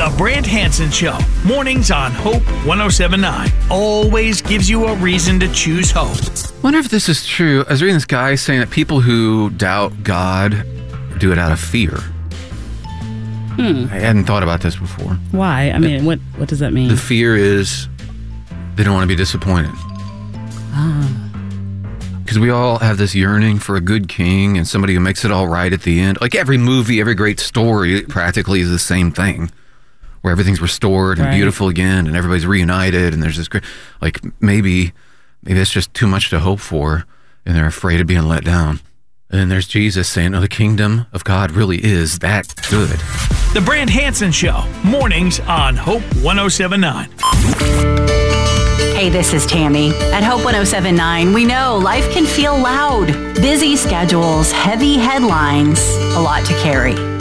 The Brant Hansen Show, mornings on Hope 107.9. Always gives you a reason to choose hope. Wonder if this is true. I was reading this guy saying that people who doubt God do it out of fear. I hadn't thought about this before. Why? I mean, what does that mean? The fear is they don't want to be disappointed. Because we all have this yearning for a good king and somebody who makes it all right at the end. Like every movie, every great story practically is the same thing, where everything's restored and beautiful again and everybody's reunited and there's this great, like maybe it's just too much to hope for and they're afraid of being let down. And then there's Jesus saying, the kingdom of God really is that good. The Brant Hansen Show, mornings on Hope 107.9. Hey, this is Tammy. At Hope 107.9, we know life can feel loud. Busy schedules, heavy headlines, a lot to carry.